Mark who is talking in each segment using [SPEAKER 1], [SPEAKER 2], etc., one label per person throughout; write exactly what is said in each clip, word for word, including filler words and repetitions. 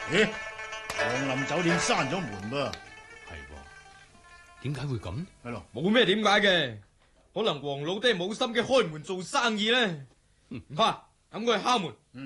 [SPEAKER 1] 咦，黃林酒店閂咗門噃？
[SPEAKER 2] 係喎，點解會咁？
[SPEAKER 1] 係咯，
[SPEAKER 3] 冇咩點解嘅，可能黃老爹冇心機開門做生意咧。唔怕，咁我去敲門。
[SPEAKER 1] 嗯，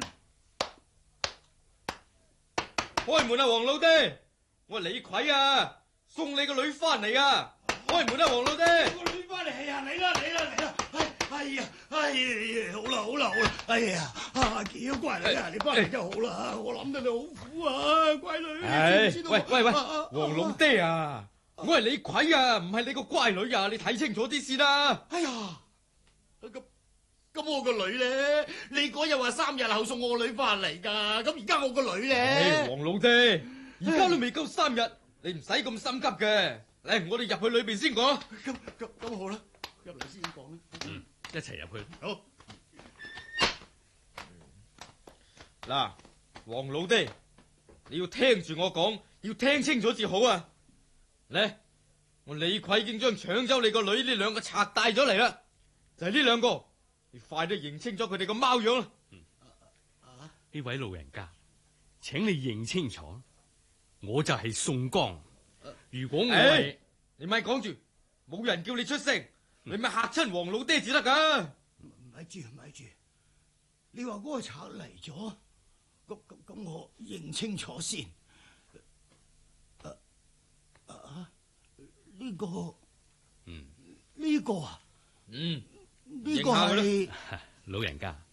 [SPEAKER 3] 開門啊，黃老爹！我係李逵啊，送你個女翻嚟啊！開門啊，黃老爹！
[SPEAKER 1] 個女翻嚟係啊，嚟啦嚟啦嚟啦！哎呀，哎呀，好啦好啦好啦！哎呀，啊幾乖女啊，你翻嚟真係好啦！我諗到你好苦啊，乖女。
[SPEAKER 3] 唉，
[SPEAKER 1] 知唔知道
[SPEAKER 3] 喂喂喂，
[SPEAKER 1] 啊
[SPEAKER 3] 黃老爹啊，我係李逵啊，唔係你個乖女啊，你睇清楚啲先啦。
[SPEAKER 1] 哎呀，咁咁我個女咧，你嗰日話三日後送我個女翻嚟噶，咁而家我個女咧，
[SPEAKER 3] 唉，黃老爹，而家都未夠三日，你唔使咁心急嘅。嚟，我哋入去裏邊先講。
[SPEAKER 1] 咁咁咁好啦，入嚟先講啦。
[SPEAKER 2] 嗯，一齊入去。
[SPEAKER 1] 好。
[SPEAKER 3] 嗱，黃老爹，你要聽住我講，要聽清楚至好啊！嚟，我李逵已經將搶走你個女呢兩個賊帶咗嚟啦，就係呢兩個，你快啲認清楚佢哋個貓樣啦！
[SPEAKER 2] 呢位老人家，請你認清楚，我就係宋江。如果我係、
[SPEAKER 3] 哎，你咪講住，冇人叫你出聲，你咪嚇親黃老爹至得噶。
[SPEAKER 1] 咪住咪住，你話嗰個賊嚟咗，咁咁咁我認清楚先。啊啊，呢個，
[SPEAKER 2] 嗯，
[SPEAKER 1] 呢個啊，
[SPEAKER 3] 嗯，
[SPEAKER 1] 呢個
[SPEAKER 3] 認下佢
[SPEAKER 1] 係
[SPEAKER 3] 啦
[SPEAKER 2] 老人家，